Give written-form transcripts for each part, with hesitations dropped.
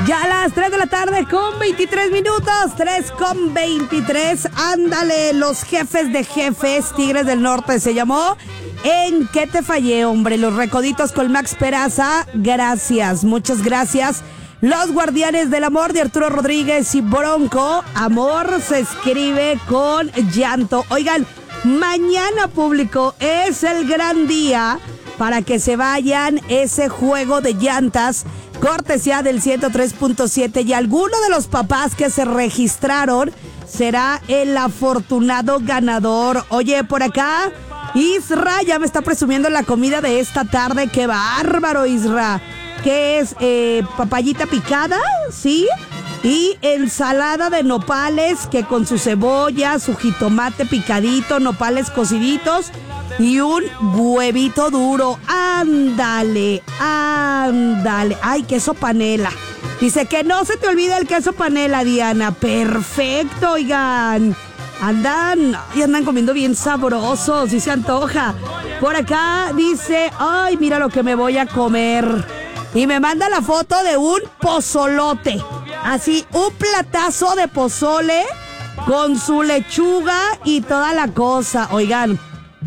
Ya a las 3 de la tarde con 23 minutos, 3:23. Ándale, los jefes de jefes, Tigres del Norte se llamó. ¿En qué te fallé, hombre? Los Recoditos con Max Peraza, gracias, muchas gracias. Los Guardianes del Amor de Arturo Rodríguez y Bronco, amor se escribe con llanto. Oigan, mañana, público, es el gran día para que se vayan ese juego de llantas, cortesía del 103.7, y alguno de los papás que se registraron será el afortunado ganador. Oye, por acá, Isra ya me está presumiendo la comida de esta tarde. ¡Qué bárbaro, Isra! ¿Qué es? Papayita picada, ¿sí? Y ensalada de nopales, que con su cebolla, su jitomate picadito, nopales cociditos y un huevito duro. ¡Ándale! ¡Ándale! ¡Ay, queso panela! Dice que no se te olvide el queso panela, Diana. ¡Perfecto, oigan! Andan comiendo bien sabrosos, y se antoja. Por acá dice, ay, mira lo que me voy a comer. Y me manda la foto de un pozolote. Así, un platazo de pozole con su lechuga y toda la cosa. Oigan,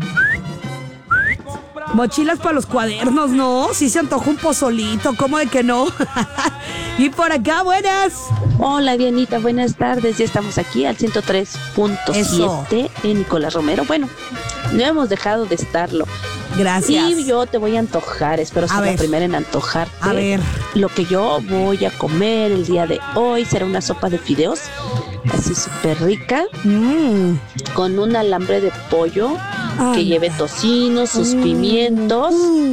mochilas para los cuadernos, ¿no? Sí se antoja un pozolito, ¿cómo de que no? Y por acá, buenas. Hola, Dianita, buenas tardes. Ya estamos aquí al 103.7 en Nicolás Romero. Bueno, no hemos dejado de estarlo. Gracias. Y yo te voy a antojar, espero ser la primera en antojarte. A ver. Lo que yo voy a comer el día de hoy será una sopa de fideos, así súper rica, con un alambre de pollo que lleve tocino, sus pimientos,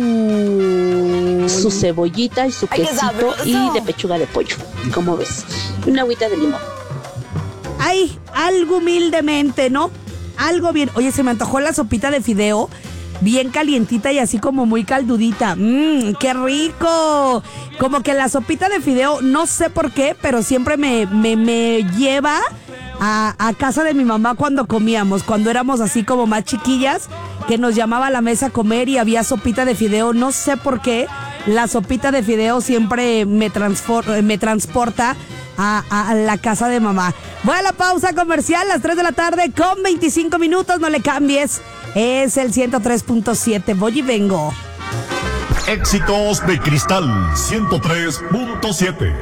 su cebollita y su quesito y de pechuga de pollo. ¿Cómo ves? Una agüita de limón. Ay, algo humildemente, ¿no? Algo bien. Oye, se me antojó la sopita de fideo, bien calientita y así como muy caldudita. ¡Qué rico! Como que la sopita de fideo, no sé por qué, pero siempre me lleva a casa de mi mamá cuando comíamos, cuando éramos así como más chiquillas, que nos llamaba a la mesa a comer y había sopita de fideo. No sé por qué, la sopita de fideo siempre me transporta a la casa de mamá. Voy a la pausa comercial, las 3 de la tarde con 25 minutos, no le cambies. Es el 103.7, voy y vengo. Éxitos de Cristal 103.7.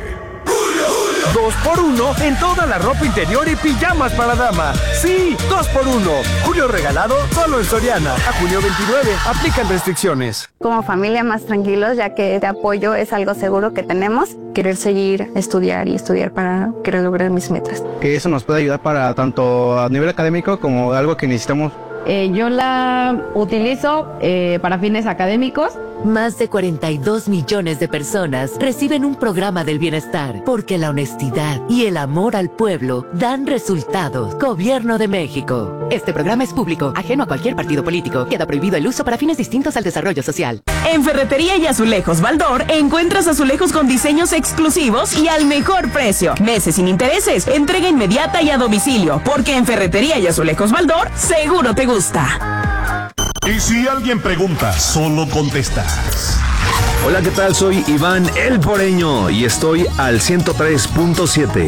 2x1 en toda la ropa interior y pijamas para dama. Sí, 2x1. Julio regalado solo en Soriana. A junio 29. Aplican restricciones. Como familia más tranquilos, ya que este apoyo es algo seguro que tenemos. Querer seguir estudiar para querer lograr mis metas. Que eso nos puede ayudar para tanto a nivel académico como algo que necesitamos. Yo la utilizo para fines académicos. Más de 42 millones de personas reciben un programa del bienestar porque la honestidad y el amor al pueblo dan resultados. Gobierno de México. Este programa es público, ajeno a cualquier partido político. Queda prohibido el uso para fines distintos al desarrollo social. En Ferretería y Azulejos Baldor encuentras azulejos con diseños exclusivos y al mejor precio. Meses sin intereses, entrega inmediata y a domicilio, porque en Ferretería y Azulejos Baldor seguro te gusta. Y si alguien pregunta, solo contestas. Hola, ¿qué tal? Soy Iván El Poreño y estoy al 103.7.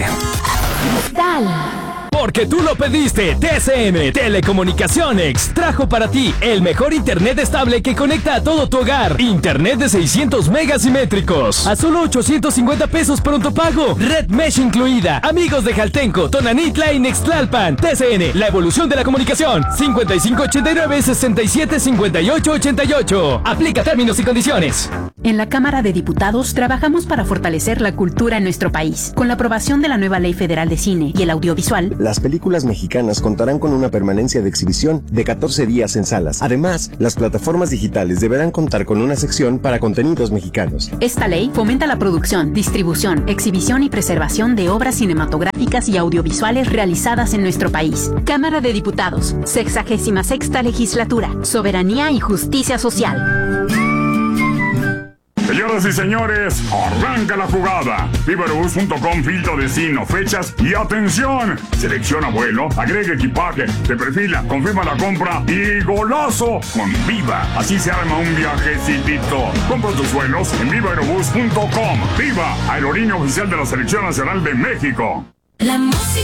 Porque tú lo pediste, TCM Telecomunicaciones trajo para ti el mejor internet estable que conecta a todo tu hogar. Internet de 600 megas simétricos a solo 850 pesos pronto pago. Red Mesh incluida. Amigos de Jaltenco, Tonanitla y Nextlalpan. TCN, la evolución de la comunicación. 5589-675888. Aplica términos y condiciones. En la Cámara de Diputados trabajamos para fortalecer la cultura en nuestro país. Con la aprobación de la nueva Ley Federal de Cine y el Audiovisual, las películas mexicanas contarán con una permanencia de exhibición de 14 días en salas. Además, las plataformas digitales deberán contar con una sección para contenidos mexicanos. Esta ley fomenta la producción, distribución, exhibición y preservación de obras cinematográficas y audiovisuales realizadas en nuestro país. Cámara de Diputados, 66ª Legislatura, Soberanía y Justicia Social. Señoras Señoras y señores, arranca la jugada. Vivaerobus.com, filtro destino, fechas y atención. Selecciona vuelo, agrega equipaje, te perfila, confirma la compra y golazo con Viva. Así se arma un viajecitito. Compra tus vuelos en Vivaerobus.com. Viva, aerolínea oficial de la Selección Nacional de México. La música